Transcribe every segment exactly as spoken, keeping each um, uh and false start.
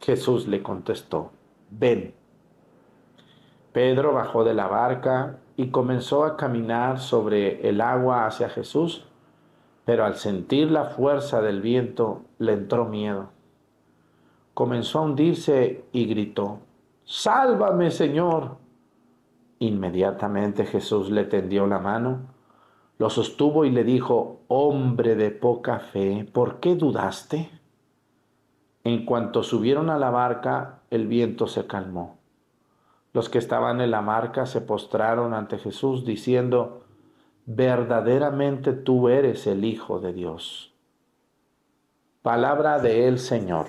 Jesús le contestó, ven. Pedro bajó de la barca y comenzó a caminar sobre el agua hacia Jesús, pero al sentir la fuerza del viento le entró miedo. Comenzó a hundirse y gritó, ¡sálvame, Señor! Inmediatamente Jesús le tendió la mano, lo sostuvo y le dijo, hombre de poca fe, ¿por qué dudaste? En cuanto subieron a la barca, el viento se calmó. Los que estaban en la barca se postraron ante Jesús diciendo, verdaderamente tú eres el Hijo de Dios. Palabra del Señor.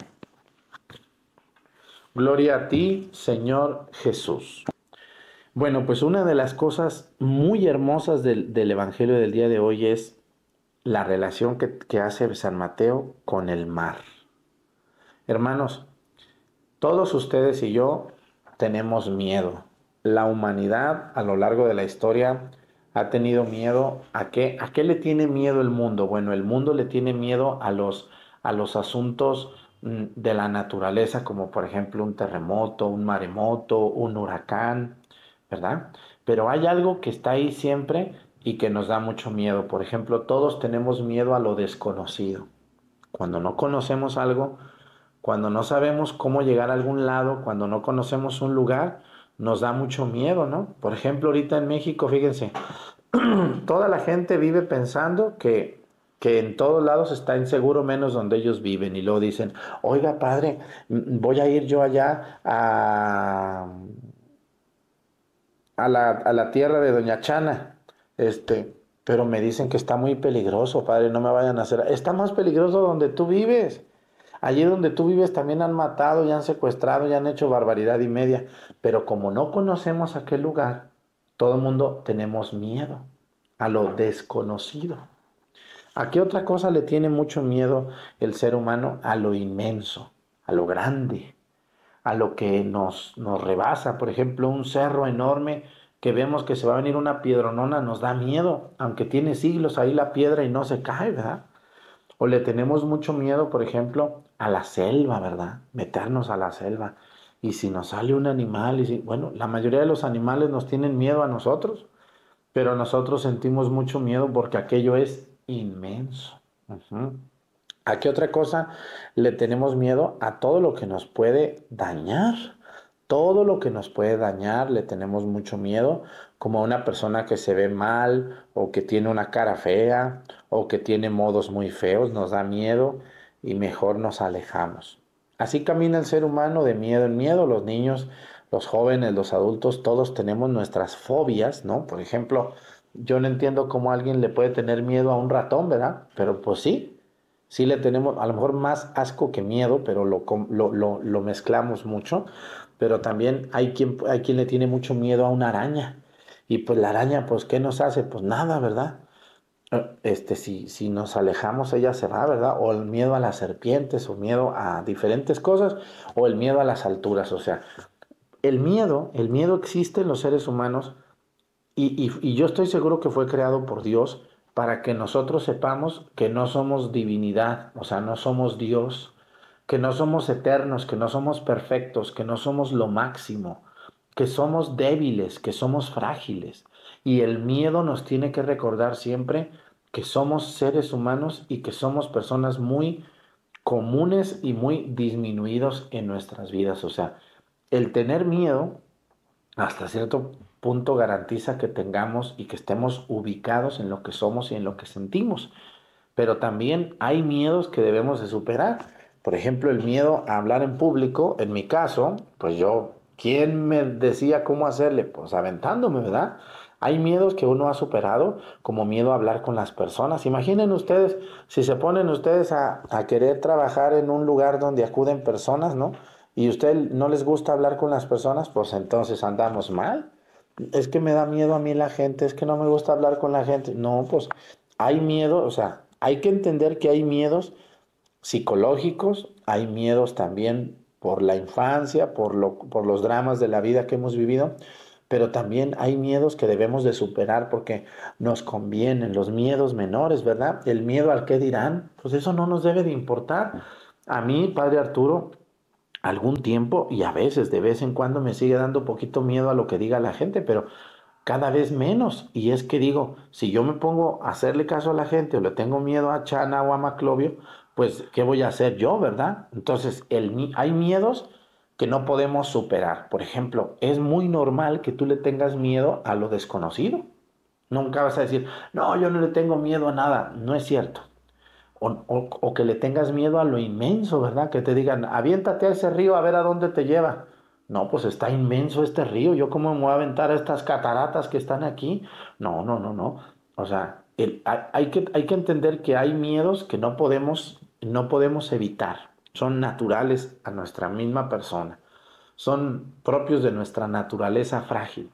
Gloria a ti, Señor Jesús. Bueno, pues una de las cosas muy hermosas del, del Evangelio del día de hoy es la relación que, que hace San Mateo con el mar. Hermanos, todos ustedes y yo tenemos miedo. La humanidad a lo largo de la historia ha tenido miedo. ¿A qué? ¿A qué le tiene miedo el mundo? Bueno, el mundo le tiene miedo a los, a los asuntos mm, de la naturaleza, como por ejemplo un terremoto, un maremoto, un huracán, ¿verdad? Pero hay algo que está ahí siempre y que nos da mucho miedo. Por ejemplo, todos tenemos miedo a lo desconocido. Cuando no conocemos algo, cuando no sabemos cómo llegar a algún lado, cuando no conocemos un lugar, nos da mucho miedo, ¿no? Por ejemplo, ahorita en México, fíjense, toda la gente vive pensando que, que en todos lados está inseguro menos donde ellos viven. Y luego dicen, oiga, padre, voy a ir yo allá a, a la, a la tierra de Doña Chana, este, pero me dicen que está muy peligroso, padre, no me vayan a hacer. Está más peligroso donde tú vives. Allí donde tú vives también han matado y han secuestrado y han hecho barbaridad y media. Pero como no conocemos aquel lugar, todo el mundo tenemos miedo a lo desconocido. ¿A qué otra cosa le tiene mucho miedo el ser humano? A lo inmenso, a lo grande, a lo que nos, nos rebasa. Por ejemplo, un cerro enorme que vemos que se va a venir una piedronona nos da miedo, aunque tiene siglos ahí la piedra y no se cae, ¿verdad? O le tenemos mucho miedo, por ejemplo, a la selva, ¿verdad? Meternos a la selva. Y si nos sale un animal, y si, bueno, la mayoría de los animales nos tienen miedo a nosotros, pero nosotros sentimos mucho miedo porque aquello es inmenso. Ujú. ¿A qué otra cosa le tenemos miedo? A todo lo que nos puede dañar. Todo lo que nos puede dañar le tenemos mucho miedo, como a una persona que se ve mal o que tiene una cara fea o que tiene modos muy feos, nos da miedo y mejor nos alejamos. Así camina el ser humano de miedo en miedo. Los niños, los jóvenes, los adultos, todos tenemos nuestras fobias, ¿no? Por ejemplo, yo no entiendo cómo alguien le puede tener miedo a un ratón, ¿verdad? Pero pues sí, sí le tenemos a lo mejor más asco que miedo, pero lo, lo, lo, lo mezclamos mucho. Pero también hay quien, hay quien le tiene mucho miedo a una araña. Y pues la araña, pues, ¿qué nos hace? Pues nada, ¿verdad? Eh, Este, si, si nos alejamos, ella se va, ¿verdad? O el miedo a las serpientes, o miedo a diferentes cosas, o el miedo a las alturas. O sea, el miedo, el miedo existe en los seres humanos y, y, y yo estoy seguro que fue creado por Dios para que nosotros sepamos que no somos divinidad, o sea, no somos Dios, que no somos eternos, que no somos perfectos, que no somos lo máximo, que somos débiles, que somos frágiles. Y el miedo nos tiene que recordar siempre que somos seres humanos y que somos personas muy comunes y muy disminuidos en nuestras vidas. O sea, el tener miedo hasta cierto punto garantiza que tengamos y que estemos ubicados en lo que somos y en lo que sentimos. Pero también hay miedos que debemos de superar. Por ejemplo, el miedo a hablar en público. En mi caso, pues yo, ¿quién me decía cómo hacerle? Pues aventándome, ¿verdad? Hay miedos que uno ha superado, como miedo a hablar con las personas. Imaginen ustedes, si se ponen ustedes a, a querer trabajar en un lugar donde acuden personas, ¿no? Y a usted no les gusta hablar con las personas, pues entonces andamos mal. Es que me da miedo a mí la gente, es que no me gusta hablar con la gente. No, pues hay miedo, o sea, hay que entender que hay miedos psicológicos, hay miedos también por la infancia, por lo, por los dramas de la vida que hemos vivido, pero también hay miedos que debemos de superar porque nos convienen, los miedos menores, ¿verdad? El miedo al qué dirán, pues eso no nos debe de importar. A mí, padre Arturo, algún tiempo y a veces, de vez en cuando me sigue dando poquito miedo a lo que diga la gente, pero cada vez menos. Y es que digo, si yo me pongo a hacerle caso a la gente o le tengo miedo a Chana o a Maclovio, pues ¿qué voy a hacer yo, verdad? Entonces, el, mi- hay miedos que no podemos superar. Por ejemplo, es muy normal que tú le tengas miedo a lo desconocido. Nunca vas a decir, no, yo no le tengo miedo a nada. No es cierto. O, o- o que le tengas miedo a lo inmenso, ¿verdad? Que te digan, aviéntate a ese río a ver a dónde te lleva. No, pues está inmenso este río. ¿Yo cómo me voy a aventar a estas cataratas que están aquí? No, no, no, no. O sea, el- hay, hay que, hay que entender que hay miedos que no podemos, no podemos evitar. Son naturales a nuestra misma persona. Son propios de nuestra naturaleza frágil.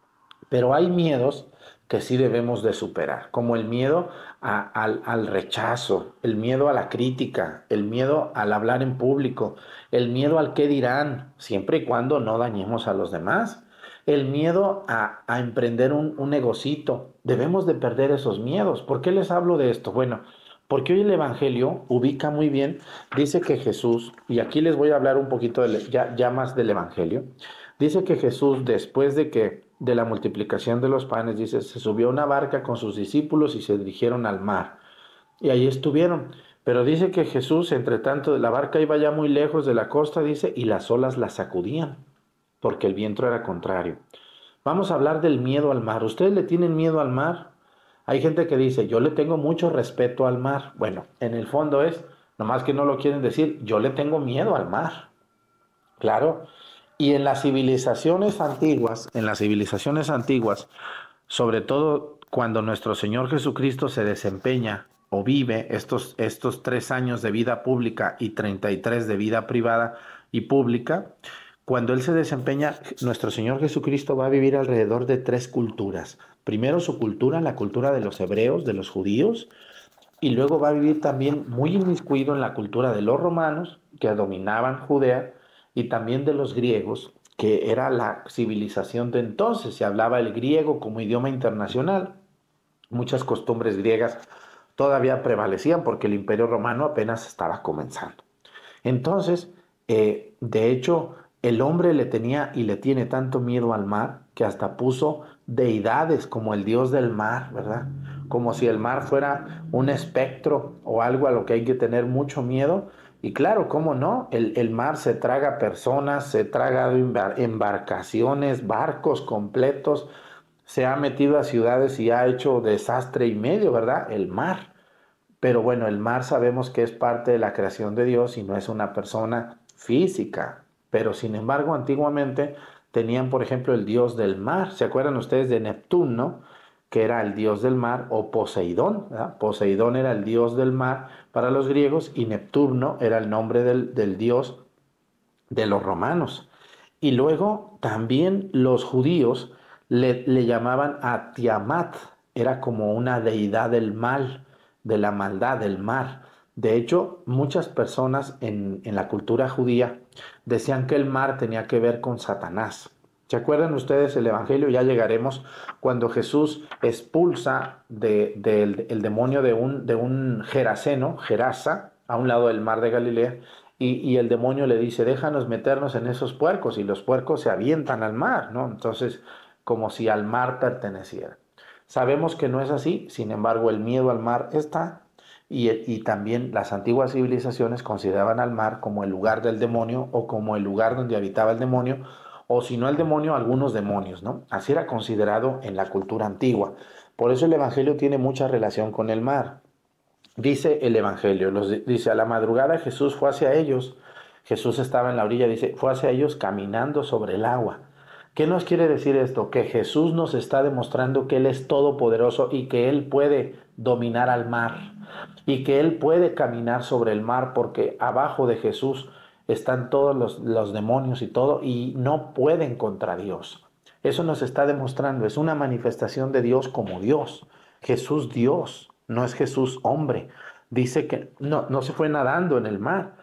Pero hay miedos que sí debemos de superar, como el miedo a- al, al rechazo, el miedo a la crítica, el miedo al hablar en público, el miedo al qué dirán, siempre y cuando no dañemos a los demás, el miedo a, a emprender un, un negocito. Debemos de perder esos miedos. ¿Por qué les hablo de esto? Bueno, porque hoy el Evangelio ubica muy bien, dice que Jesús, y aquí les voy a hablar un poquito del- ya, ya más del Evangelio. Dice que Jesús, después de que de la multiplicación de los panes, dice, se subió a una barca con sus discípulos y se dirigieron al mar. Y ahí estuvieron. Pero dice que Jesús, entre tanto, la barca iba ya muy lejos de la costa, dice, y las olas la sacudían, porque el viento era contrario. Vamos a hablar del miedo al mar. ¿Ustedes le tienen miedo al mar? Hay gente que dice, yo le tengo mucho respeto al mar. Bueno, en el fondo es, nomás que no lo quieren decir, yo le tengo miedo al mar. Claro. Y en las civilizaciones antiguas, en las civilizaciones antiguas, sobre todo cuando nuestro Señor Jesucristo se desempeña o vive estos, estos tres años de vida pública y treinta y tres de vida privada y pública, cuando Él se desempeña, nuestro Señor Jesucristo va a vivir alrededor de tres culturas. Primero su cultura, la cultura de los hebreos, de los judíos, y luego va a vivir también muy inmiscuido en la cultura de los romanos, que dominaban Judea, y también de los griegos, que era la civilización de entonces. Se hablaba el griego como idioma internacional. Muchas costumbres griegas todavía prevalecían porque el imperio romano apenas estaba comenzando. Entonces, eh, de hecho, el hombre le tenía y le tiene tanto miedo al mar que hasta puso deidades como el dios del mar, ¿verdad? Como si el mar fuera un espectro o algo a lo que hay que tener mucho miedo. Y claro, ¿cómo no? El, el mar se traga personas, se traga embar- embarcaciones, barcos completos, se ha metido a ciudades y ha hecho desastre y medio, ¿verdad? El mar. Pero bueno, el mar sabemos que es parte de la creación de Dios y no es una persona física. Pero sin embargo, antiguamente tenían, por ejemplo, el dios del mar. ¿Se acuerdan ustedes de Neptuno, que era el dios del mar, o Poseidón? ¿Verdad? Poseidón era el dios del mar para los griegos y Neptuno era el nombre del, del dios de los romanos. Y luego también los judíos le, le llamaban a Tiamat, era como una deidad del mal, de la maldad, del mar. De hecho, muchas personas en, en la cultura judía decían que el mar tenía que ver con Satanás. ¿Se acuerdan ustedes el Evangelio? Ya llegaremos cuando Jesús expulsa de, del- el demonio de un, de un Geraseno, Gerasa, a un lado del mar de Galilea, y, y el demonio le dice, déjanos meternos en esos puercos, y los puercos se avientan al mar, ¿no? Entonces, como si al mar perteneciera. Sabemos que no es así, sin embargo, el miedo al mar está, y, y también las antiguas civilizaciones consideraban al mar como el lugar del demonio o como el lugar donde habitaba el demonio, o si no el demonio, algunos demonios, ¿no? Así era considerado en la cultura antigua. Por eso el Evangelio tiene mucha relación con el mar. Dice el Evangelio, los, dice, a la madrugada Jesús fue hacia ellos, Jesús estaba en la orilla, dice, fue hacia ellos caminando sobre el agua. ¿Qué nos quiere decir esto? Que Jesús nos está demostrando que Él es todopoderoso y que Él puede dominar al mar y que Él puede caminar sobre el mar porque abajo de Jesús están todos los, los demonios y todo y no pueden contra Dios. Eso nos está demostrando, es una manifestación de Dios como Dios. Jesús Dios, no es Jesús hombre. Dice que no, no se fue nadando en el mar,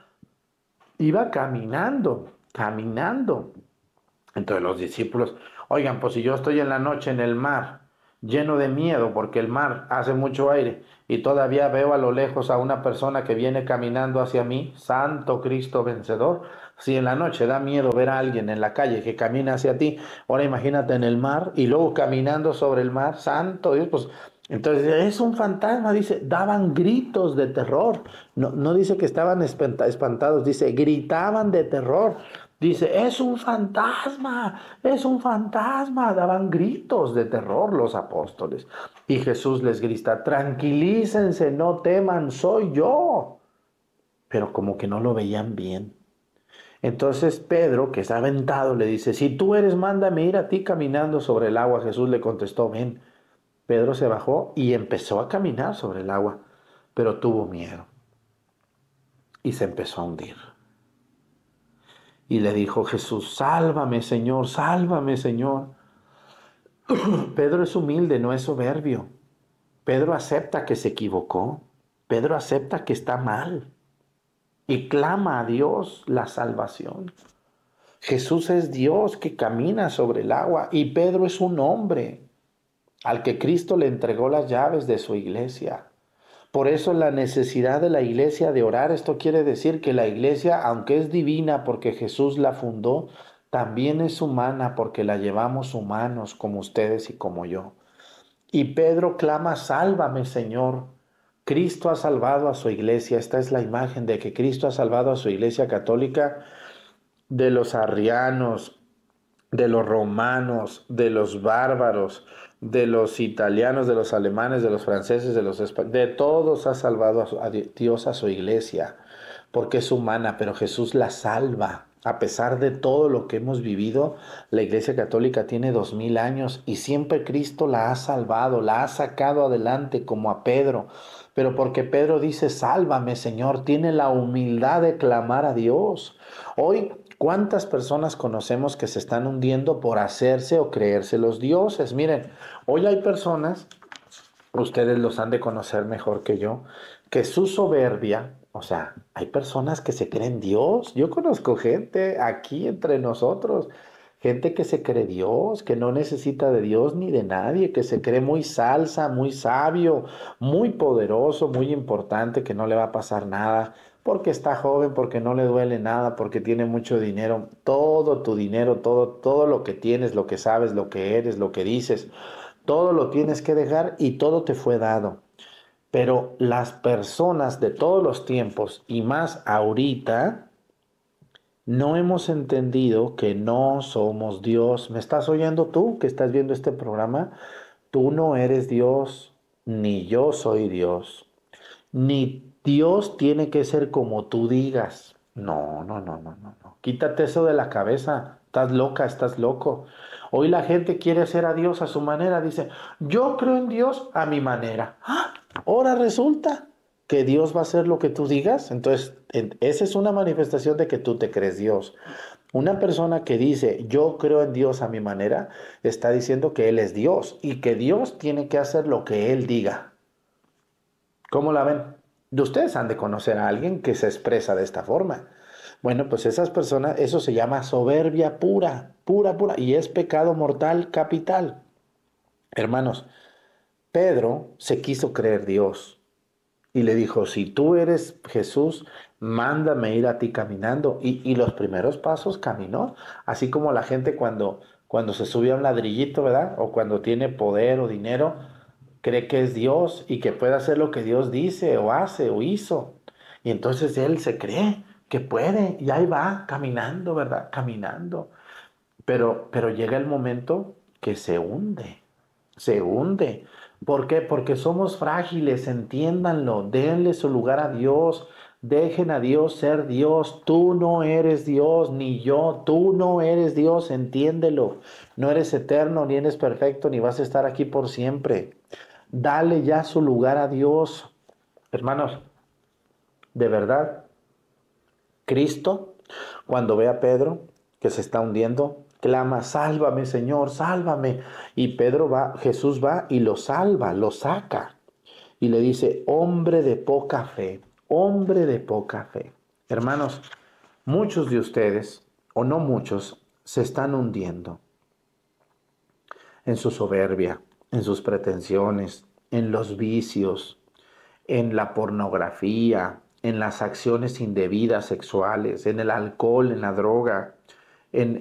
iba caminando, caminando. Entonces los discípulos, oigan, pues si yo estoy en la noche en el mar lleno de miedo porque el mar hace mucho aire y todavía veo a lo lejos a una persona que viene caminando hacia mí, Santo Cristo vencedor. Si en la noche da miedo ver a alguien en la calle que camina hacia ti, ahora imagínate en el mar y luego caminando sobre el mar, Santo Dios, pues entonces es un fantasma, dice, daban gritos de terror. No, no dice que estaban espanta- espantados, dice, gritaban de terror. Dice, es un fantasma, es un fantasma. Daban gritos de terror los apóstoles. Y Jesús les grita, tranquilícense, no teman, soy yo. Pero como que no lo veían bien. Entonces Pedro, que está aventado, le dice, si tú eres, mándame ir a ti caminando sobre el agua. Jesús le contestó, ven. Pedro se bajó y empezó a caminar sobre el agua, pero tuvo miedo y se empezó a hundir. Y le dijo Jesús, sálvame, Señor, sálvame, Señor. Pedro es humilde, no es soberbio. Pedro acepta que se equivocó. Pedro acepta que está mal y clama a Dios la salvación. Jesús es Dios que camina sobre el agua y Pedro es un hombre al que Cristo le entregó las llaves de su iglesia. Por eso la necesidad de la iglesia de orar, esto quiere decir que la iglesia, aunque es divina porque Jesús la fundó, también es humana porque la llevamos humanos como ustedes y como yo. Y Pedro clama, sálvame, Señor. Cristo ha salvado a su iglesia. Esta es la imagen de que Cristo ha salvado a su iglesia católica de los arrianos, de los romanos, de los bárbaros, de los italianos, de los alemanes, de los franceses, de los españoles, de todos ha salvado a, su, a Dios a su iglesia, porque es humana, pero Jesús la salva. A pesar de todo lo que hemos vivido, la Iglesia Católica tiene dos mil años y siempre Cristo la ha salvado, la ha sacado adelante como a Pedro. Pero porque Pedro dice, sálvame, Señor, tiene la humildad de clamar a Dios. Hoy, ¿cuántas personas conocemos que se están hundiendo por hacerse o creerse los dioses? Miren, hoy hay personas, ustedes los han de conocer mejor que yo, que su soberbia, o sea, hay personas que se creen Dios. Yo conozco gente aquí entre nosotros, gente que se cree Dios, que no necesita de Dios ni de nadie, que se cree muy salsa, muy sabio, muy poderoso, muy importante, que no le va a pasar nada, porque está joven, porque no le duele nada, porque tiene mucho dinero. Todo tu dinero, todo, todo lo que tienes, lo que sabes, lo que eres, lo que dices, todo lo tienes que dejar y todo te fue dado. Pero las personas de todos los tiempos y más ahorita, no hemos entendido que no somos Dios. ¿Me estás oyendo tú que estás viendo este programa? Tú no eres Dios, ni yo soy Dios, ni Dios tiene que ser como tú digas. No, no, no, no, no, no. Quítate eso de la cabeza. Estás loca, estás loco. Hoy la gente quiere hacer a Dios a su manera. Dice, yo creo en Dios a mi manera. ¡Ah! Ahora resulta que Dios va a hacer lo que tú digas. Entonces, en- esa es una manifestación de que tú te crees Dios. Una persona que dice, yo creo en Dios a mi manera, está diciendo que Él es Dios y que Dios tiene que hacer lo que Él diga. ¿Cómo la ven? De ustedes han de conocer a alguien que se expresa de esta forma. Bueno, pues esas personas, eso se llama soberbia pura, pura, pura, y es pecado mortal capital. Hermanos, Pedro se quiso creer Dios y le dijo, si tú eres Jesús, mándame ir a ti caminando. Y, y los primeros pasos caminó, así como la gente cuando, cuando se sube a un ladrillito, ¿verdad? O cuando tiene poder o dinero, cree que es Dios y que puede hacer lo que Dios dice o hace o hizo. Y entonces él se cree que puede y ahí va caminando, ¿verdad? Caminando. Pero, pero llega el momento que se hunde, se hunde. ¿Por qué? Porque somos frágiles, entiéndanlo, denle su lugar a Dios, dejen a Dios ser Dios. Tú no eres Dios, ni yo, tú no eres Dios, entiéndelo. No eres eterno, ni eres perfecto, ni vas a estar aquí por siempre. Dale ya su lugar a Dios. Hermanos, de verdad, Cristo, cuando ve a Pedro que se está hundiendo, clama, sálvame, Señor, sálvame. Y Pedro va, Jesús va y lo salva, lo saca. Y le dice, hombre de poca fe, hombre de poca fe. Hermanos, muchos de ustedes, o no muchos, se están hundiendo en su soberbia, en sus pretensiones, en los vicios, en la pornografía, en las acciones indebidas sexuales, en el alcohol, en la droga, en,